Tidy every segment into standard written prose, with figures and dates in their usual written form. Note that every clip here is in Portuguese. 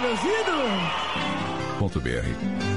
meus ídolos. .br.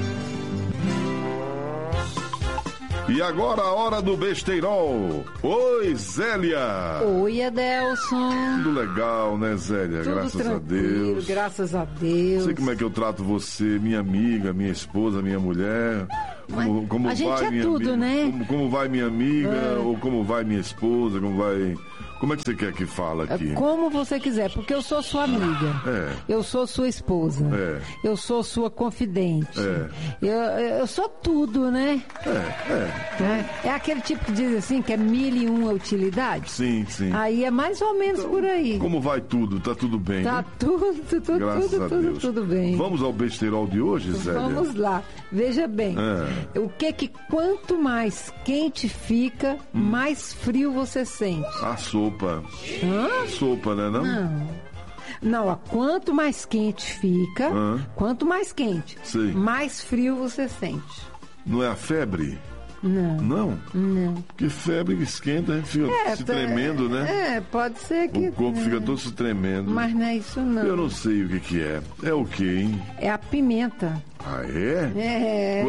E agora a hora do besteirol. Oi, Zélia. Oi, Adelson. Tudo legal, né, Zélia? Tudo graças a tranquilo, Deus. graças a Deus. Sei como é que eu trato você, minha amiga, minha esposa, minha mulher. Como a gente vai, é minha tudo, amiga? né? Como vai minha amiga, ou como vai minha esposa, Como é que você quer que fala aqui? Como você quiser, porque eu sou sua amiga. Eu sou sua esposa. Eu sou sua confidente. Eu sou tudo, né? É aquele tipo que diz assim, que é 1001 utilidades? Sim, sim. Aí é mais ou menos por aí. Como vai tudo? Tá tudo bem, Tá né? tudo bem. Vamos ao besteirol de hoje, Zélia? Vamos lá. Veja bem, quanto mais quente fica, mais frio você sente. A sopa. Hã? Sopa, né, não? Não, quanto mais quente fica, quanto mais quente, Sim. mais frio você sente. Não é a febre? Não. Não? Não. Porque febre esquenta, a gente fica se tremendo, né? Pode ser que... O corpo fica todo se tremendo. Mas não é isso, não. Eu não sei o que é. É o quê, hein? É a pimenta. Ah, é?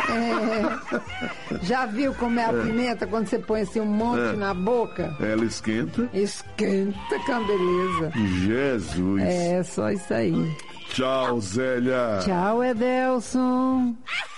Já viu como é a pimenta quando você põe assim um monte na boca? Ela esquenta. Esquenta com a beleza. Jesus. É, só isso aí. Tchau, Zélia. Tchau, Edelson.